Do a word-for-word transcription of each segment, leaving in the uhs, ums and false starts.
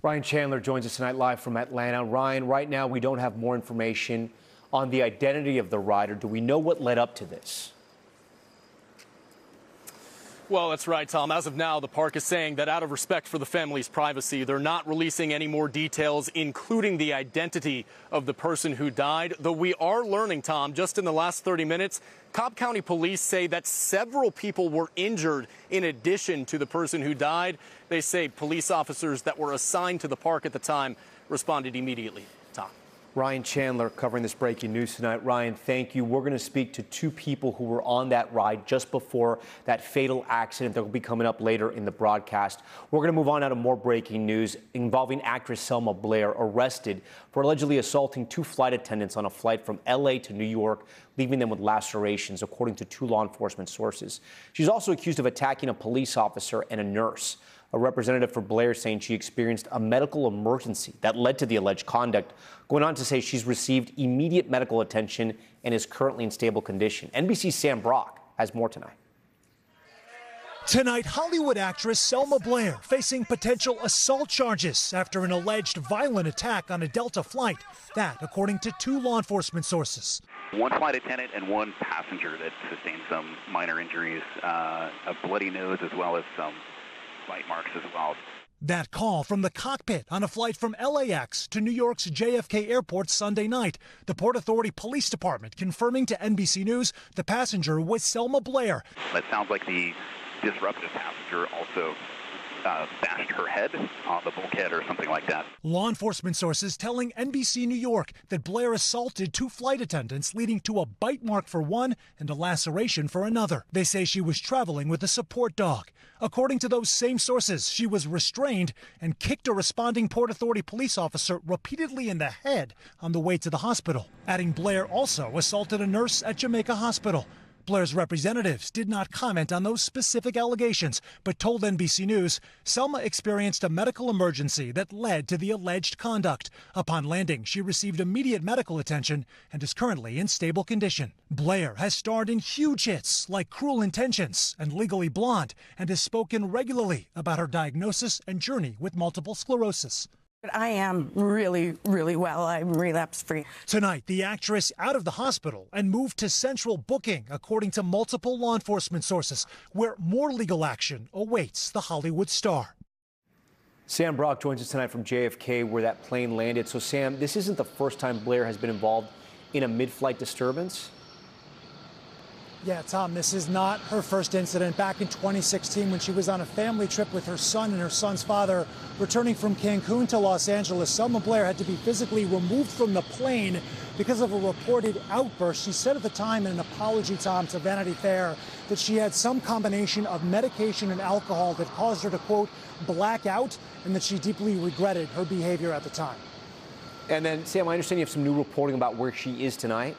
Ryan Chandler joins us tonight live from Atlanta. Ryan, right now we don't have more information on the identity of the rider. Do we know what led up to this? Well, that's right, Tom. As of now, the park is saying that out of respect for the family's privacy, they're not releasing any more details, including the identity of the person who died. Though we are learning, Tom, just in the last thirty minutes, Cobb County police say that several people were injured in addition to the person who died. They say police officers that were assigned to the park at the time responded immediately. Tom. Ryan Chandler covering this breaking news tonight. Ryan, thank you. We're going to speak to two people who were on that ride just before that fatal accident that will be coming up later in the broadcast. We're going to move on now to more breaking news involving actress Selma Blair, arrested for allegedly assaulting two flight attendants on a flight from L A to New York, leaving them with lacerations, according to two law enforcement sources. She's also accused of attacking a police officer and a nurse. A representative for Blair saying she experienced a medical emergency that led to the alleged conduct, going on to say she's received immediate medical attention and is currently in stable condition. N B C's Sam Brock has more tonight. Tonight, Hollywood actress Selma Blair facing potential assault charges after an alleged violent attack on a Delta flight. That, according to two law enforcement sources. One flight attendant and one passenger that sustained some minor injuries, uh, a bloody nose as well as some bite marks as well. That call from the cockpit on a flight from L A X to New York's J F K Airport Sunday night. The Port Authority Police Department confirming to N B C News the passenger was Selma Blair. It sounds like the disruptive passenger also uh, bashed her head on the bulkhead or something like that. Law enforcement sources telling N B C New York that Blair assaulted two flight attendants, leading to a bite mark for one and a laceration for another. They say she was traveling with a support dog. According to those same sources, she was restrained and kicked a responding Port Authority police officer repeatedly in the head on the way to the hospital. Adding Blair also assaulted a nurse at Jamaica Hospital. Blair's representatives did not comment on those specific allegations, but told N B C News Selma experienced a medical emergency that led to the alleged conduct. Upon landing, she received immediate medical attention and is currently in stable condition. Blair has starred in huge hits like Cruel Intentions and Legally Blonde and has spoken regularly about her diagnosis and journey with multiple sclerosis. I am really, really well. I'm relapse-free. Tonight, the actress out of the hospital and moved to central booking, according to multiple law enforcement sources, where more legal action awaits the Hollywood star. Sam Brock joins us tonight from J F K, where that plane landed. So, Sam, this isn't the first time Blair has been involved in a mid-flight disturbance? Yeah, Tom, this is not her first incident. Back in twenty sixteen, when she was on a family trip with her son and her son's father, returning from Cancun to Los Angeles, Selma Blair had to be physically removed from the plane because of a reported outburst. She said at the time in an apology, Tom, to Vanity Fair, that she had some combination of medication and alcohol that caused her to, quote, black out, and that she deeply regretted her behavior at the time. And then, Sam, I understand you have some new reporting about where she is tonight.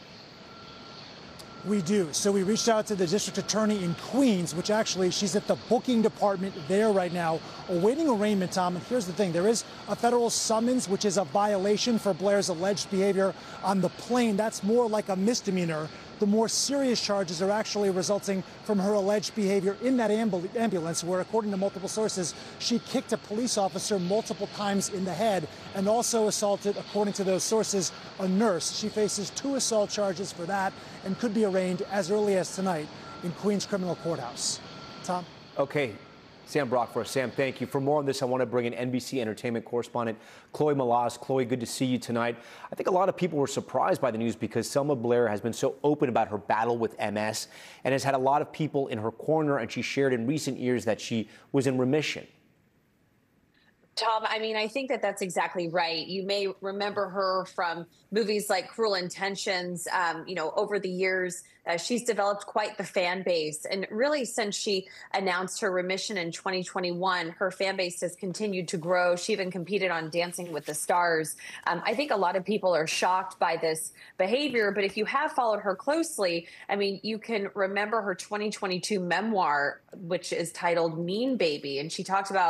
We do. So we reached out to the district attorney in Queens, which actually she's at the booking department there right now, awaiting arraignment, Tom. And here's the thing. There is a federal summons, which is a violation for Blair's alleged behavior on the plane. That's more like a misdemeanor. The more serious charges are actually resulting from her alleged behavior in that ambul ambulance, where, according to multiple sources, she kicked a police officer multiple times in the head and also assaulted, according to those sources, a nurse. She faces two assault charges for that and could be arraigned as early as tonight in Queens Criminal Courthouse. Tom? Okay. Sam Brock for us. Sam, thank you. For more on this, I want to bring in N B C entertainment correspondent Chloe Melas. Chloe, good to see you tonight. I think a lot of people were surprised by the news because Selma Blair has been so open about her battle with M S and has had a lot of people in her corner, and she shared in recent years that she was in remission. Tom, I mean, I think that that's exactly right. You may remember her from movies like Cruel Intentions. Um, you know, over the years, uh, she's developed quite the fan base. And really, since she announced her remission in twenty twenty-one, her fan base has continued to grow. She even competed on Dancing with the Stars. Um, I think a lot of people are shocked by this behavior. But if you have followed her closely, I mean, you can remember her twenty twenty-two memoir, which is titled Mean Baby. And she talked about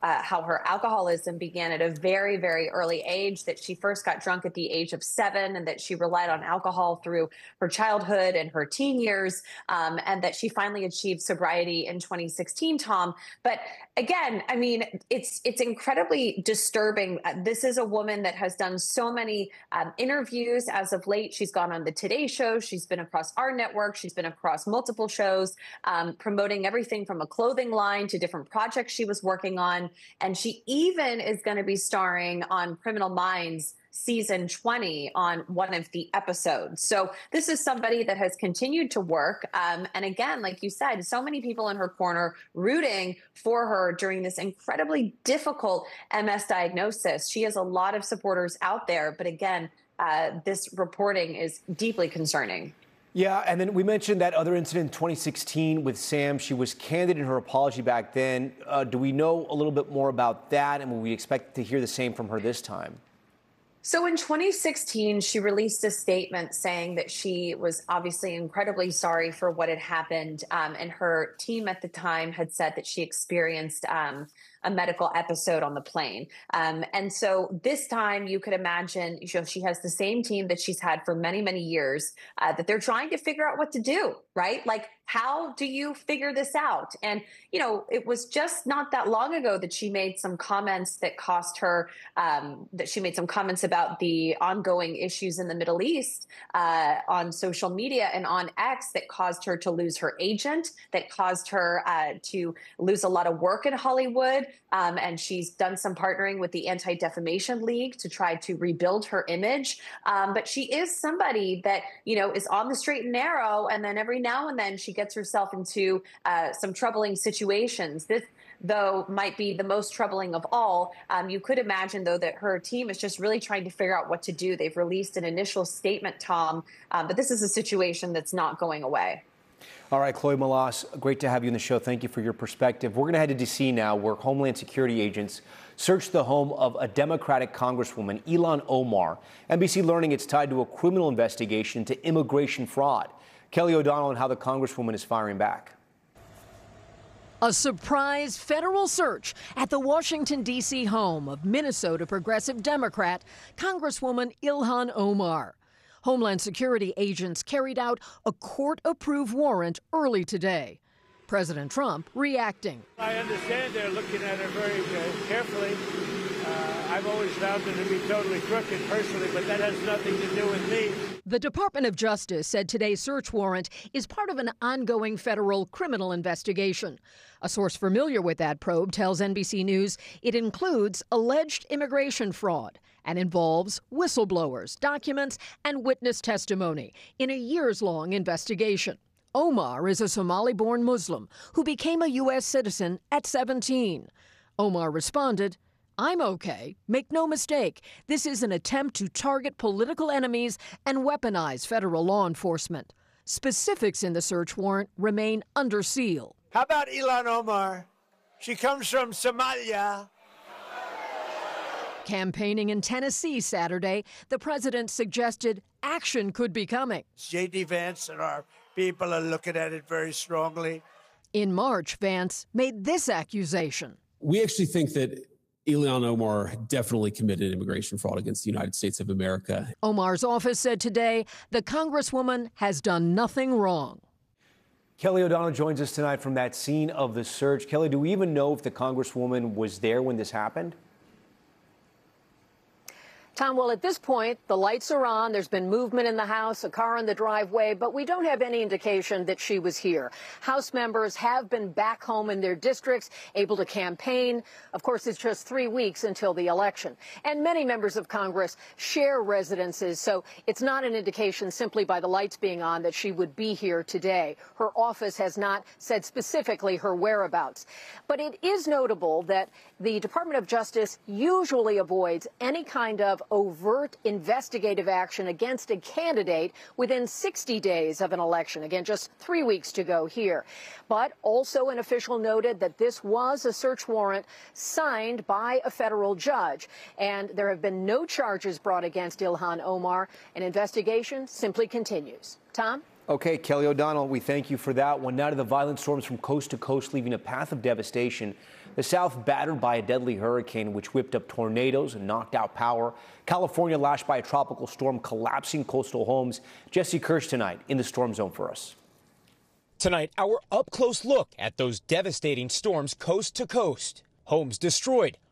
uh, how her alcoholism began at a very, very early age, that she first got drunk at the age of seven and that she relied on alcohol through her childhood and her teen years, um, and that she finally achieved sobriety in twenty sixteen, Tom. But again, I mean, it's it's incredibly disturbing. Uh, this is a woman that has done so many um, interviews as of late. She's gone on the Today Show. She's been across our network. She's been across multiple shows, um, promoting everything from a clothing line to different projects she was working on. And she even is going to be starring on Criminal Minds season twenty on one of the episodes. So this is somebody that has continued to work. Um, and again, like you said, so many people in her corner rooting for her during this incredibly difficult M S diagnosis. She has a lot of supporters out there. But again, uh, this reporting is deeply concerning. Yeah, and then we mentioned that other incident in twenty sixteen with Sam. She was candid in her apology back then. Uh, do we know a little bit more about that? And will we expect to hear the same from her this time? So in twenty sixteen, she released a statement saying that she was obviously incredibly sorry for what had happened. Um, and her team at the time had said that she experienced um, a medical episode on the plane. Um, and so this time you could imagine, you know, she has the same team that she's had for many, many years, uh, that they're trying to figure out what to do, right? Like, how do you figure this out? And, you know, it was just not that long ago that she made some comments that cost her, um, that she made some comments about the ongoing issues in the Middle East uh, on social media and on X that caused her to lose her agent, that caused her uh, to lose a lot of work in Hollywood. Um, and she's done some partnering with the Anti-Defamation League to try to rebuild her image. Um, but she is somebody that, you know, is on the straight and narrow. And then every now and then she gets herself into uh, some troubling situations. This, though, might be the most troubling of all. Um, you could imagine, though, that her team is just really trying to figure out what to do. They've released an initial statement, Tom, um, but this is a situation that's not going away. All right, Chloe Melas, great to have you on the show. Thank you for your perspective. We're going to head to D C now, where Homeland Security agents searched the home of a Democratic Congresswoman, Ilhan Omar. N B C learning it's tied to a criminal investigation into immigration fraud. Kelly O'Donnell on how the Congresswoman is firing back. A surprise federal search at the Washington, D C home of Minnesota progressive Democrat Congresswoman Ilhan Omar. Homeland Security agents carried out a court-approved warrant early today. President Trump reacting. I understand they're looking at her very uh, carefully. Uh, I've always found her to be totally crooked personally, but that has nothing to do with me. The Department of Justice said today's search warrant is part of an ongoing federal criminal investigation. A source familiar with that probe tells N B C News it includes alleged immigration fraud and involves whistleblowers, documents, and witness testimony in a years-long investigation. Omar is a Somali-born Muslim who became a U S citizen at seventeen. Omar responded, "I'm okay. Make no mistake, this is an attempt to target political enemies and weaponize federal law enforcement." Specifics in the search warrant remain under seal. How about Ilhan Omar? She comes from Somalia. Campaigning in Tennessee Saturday, the president suggested action could be coming. J D Vance and our people are looking at it very strongly. In March, Vance made this accusation. We actually think that Ilhan Omar definitely committed immigration fraud against the United States of America. Omar's office said today the Congresswoman has done nothing wrong. Kelly O'Donnell joins us tonight from that scene of the search. Kelly, do we even know if the Congresswoman was there when this happened? Tom, well, at this point, the lights are on. There's been movement in the house, a car in the driveway, but we don't have any indication that she was here. House members have been back home in their districts, able to campaign. Of course, it's just three weeks until the election. And many members of Congress share residences, so it's not an indication simply by the lights being on that she would be here today. Her office has not said specifically her whereabouts. But it is notable that the Department of Justice usually avoids any kind of overt investigative action against a candidate within sixty days of an election. Again, just three weeks to go here. But also an official noted that this was a search warrant signed by a federal judge. And there have been no charges brought against Ilhan Omar. An investigation simply continues. Tom? Okay, Kelly O'Donnell, we thank you for that one. Now to the violent storms from coast to coast, leaving a path of devastation. The South battered by a deadly hurricane which whipped up tornadoes and knocked out power. California lashed by a tropical storm, collapsing coastal homes. Jesse Kirsch tonight in the storm zone for us. Tonight, our up-close look at those devastating storms coast to coast. Homes destroyed,